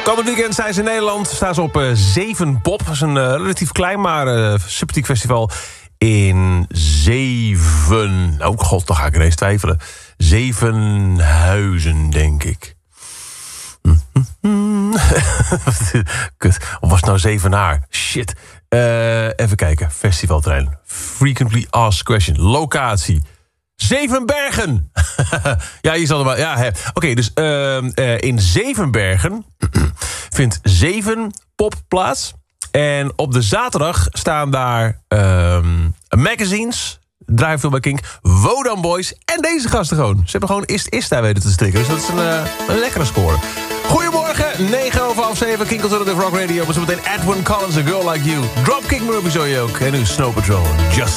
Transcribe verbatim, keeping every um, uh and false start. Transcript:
Komend weekend zijn ze in Nederland. Staan ze op uh, Zeven Pop. Dat is een uh, relatief klein, maar uh, sympathiek festival in Zeven... Oh god, dan ga ik ineens twijfelen. Zevenhuizen, denk ik. Kut. Of was het nou Zevenaar? Shit. Uh, even kijken. Festivalterrein. Frequently asked question. Locatie. Zevenbergen. Ja, je zal er wel... Ja, Oké, okay, dus uh, uh, in Zevenbergen vindt Zeven Pop plaats. En op de zaterdag staan daar uh, magazines, Drive Film by Kink, Wodan Boys en deze gasten gewoon. Ze hebben gewoon Ist Ist daar weten te strikken. Dus dat is een, uh, een lekkere score. Goedemorgen, negen over half zeven, Kink Alternative Rock Radio. Maar zo meteen Edwin Collins, A Girl Like You. Dropkick Murphys hoor je ook. En nu Snow Patrol, Just